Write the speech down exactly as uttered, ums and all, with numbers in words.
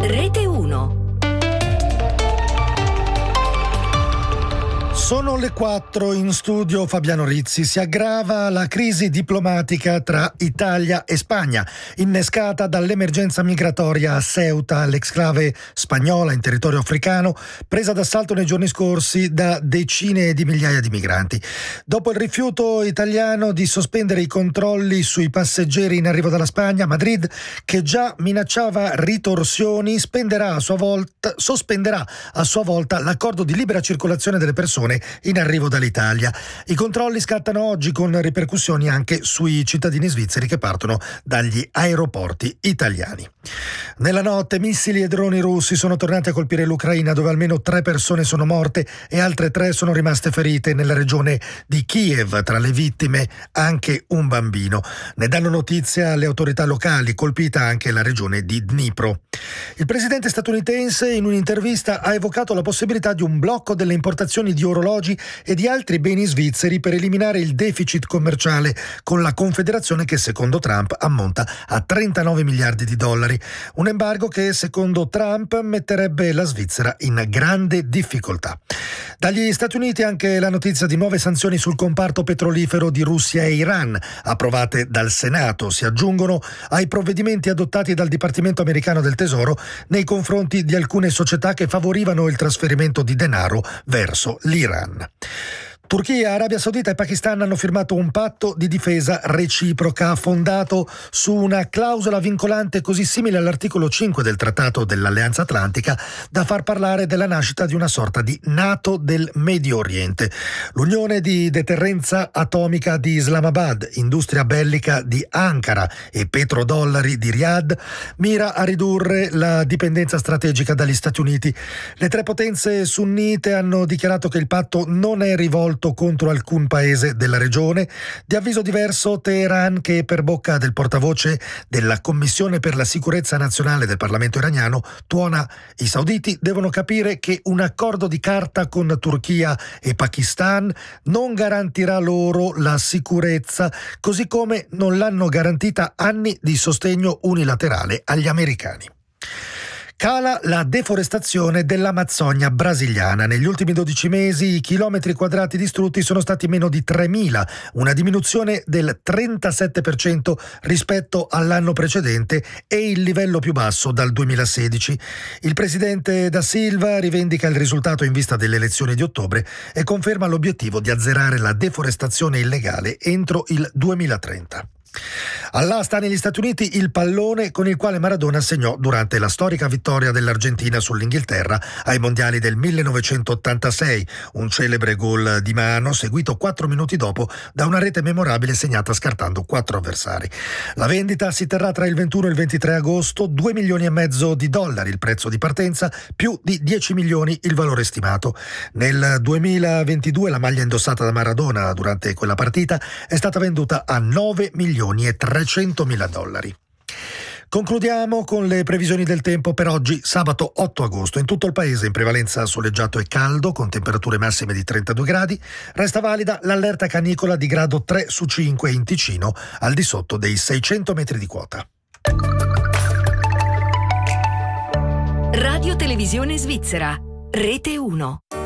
Rete uno. Sono le quattro, in studio Fabiano Rizzi. Si aggrava la crisi diplomatica tra Italia e Spagna, innescata dall'emergenza migratoria a Ceuta, l'exclave spagnola in territorio africano, presa d'assalto nei giorni scorsi da decine di migliaia di migranti. Dopo il rifiuto italiano di sospendere i controlli sui passeggeri in arrivo dalla Spagna, Madrid, che già minacciava ritorsioni, spenderà a sua volta, sospenderà a sua volta l'accordo di libera circolazione delle persone in arrivo dall'Italia. I controlli scattano oggi, con ripercussioni anche sui cittadini svizzeri che partono dagli aeroporti italiani. Nella notte missili e droni russi sono tornati a colpire l'Ucraina, dove almeno tre persone sono morte e altre tre sono rimaste ferite nella regione di Kiev, tra le vittime anche un bambino. Ne danno notizia le autorità locali, colpita anche la regione di Dnipro. Il presidente statunitense in un'intervista ha evocato la possibilità di un blocco delle importazioni di orologi e di altri beni svizzeri per eliminare il deficit commerciale con la Confederazione, che secondo Trump ammonta a trentanove miliardi di dollari. Un embargo che secondo Trump metterebbe la Svizzera in grande difficoltà. Dagli Stati Uniti anche la notizia di nuove sanzioni sul comparto petrolifero di Russia e Iran, approvate dal Senato. Si aggiungono ai provvedimenti adottati dal Dipartimento americano del Tesoro nei confronti di alcune società che favorivano il trasferimento di denaro verso l'Iran. Turchia, Arabia Saudita e Pakistan hanno firmato un patto di difesa reciproca fondato su una clausola vincolante così simile all'articolo cinque del Trattato dell'Alleanza Atlantica da far parlare della nascita di una sorta di NATO del Medio Oriente. L'Unione di deterrenza atomica di Islamabad, industria bellica di Ankara e petrodollari di Riyadh mira a ridurre la dipendenza strategica dagli Stati Uniti. Le tre potenze sunnite hanno dichiarato che il patto non è rivolto contro alcun paese della regione. Di avviso diverso Teheran, che per bocca del portavoce della Commissione per la sicurezza nazionale del Parlamento iraniano tuona i sauditi devono capire che un accordo di carta con Turchia e Pakistan non garantirà loro la sicurezza, così come non l'hanno garantita anni di sostegno unilaterale agli americani. Cala la deforestazione dell'Amazzonia brasiliana. Negli ultimi dodici mesi i chilometri quadrati distrutti sono stati meno di tremila, una diminuzione del trentasette per cento rispetto all'anno precedente e il livello più basso dal duemilasedici. Il presidente Da Silva rivendica il risultato in vista delle elezioni di ottobre e conferma l'obiettivo di azzerare la deforestazione illegale entro il duemilatrenta. All'asta negli Stati Uniti il pallone con il quale Maradona segnò durante la storica vittoria dell'Argentina sull'Inghilterra ai mondiali del millenovecentottantasei, un celebre gol di mano seguito quattro minuti dopo da una rete memorabile segnata scartando quattro avversari. La vendita si terrà tra il ventuno e il ventitré agosto, due milioni e mezzo di dollari il prezzo di partenza, più di dieci milioni il valore stimato. Nel duemilaventidue la maglia indossata da Maradona durante quella partita è stata venduta a nove milioni e trecentomila dollari. Concludiamo con le previsioni del tempo per oggi, sabato otto agosto. In tutto il paese in prevalenza soleggiato e caldo, con temperature massime di trentadue gradi. Resta valida l'allerta canicola di grado tre su cinque in Ticino, al di sotto dei seicento metri di quota. Radio Televisione Svizzera, Rete uno.